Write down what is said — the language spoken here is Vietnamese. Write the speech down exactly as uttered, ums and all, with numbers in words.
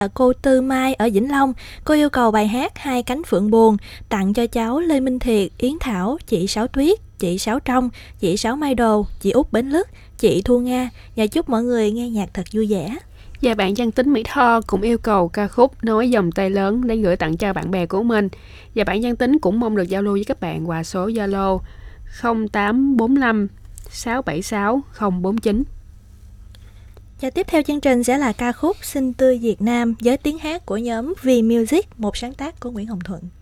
Cô Tư Mai ở Vĩnh Long. Cô yêu cầu bài hát Hai Cánh Phượng Buồn tặng cho cháu Lê Minh Thiệt, Yến Thảo, chị Sáu Tuyết, chị Sáu Trong, chị Sáu Mai Đồ, chị Út Bến Lức, chị Thu Nga, và chúc mọi người nghe nhạc thật vui vẻ. Và bạn Văn Tính Mỹ Tho cũng yêu cầu ca khúc Nói Vòng Tay Lớn để gửi tặng cho bạn bè của mình. Và bạn Văn Tính cũng mong được giao lưu với các bạn qua số Zalo không tám bốn lăm sáu bảy sáu không bốn chín. Và tiếp theo chương trình sẽ là ca khúc Xinh Tươi Việt Nam với tiếng hát của nhóm V Music, một sáng tác của Nguyễn Hồng Thuận.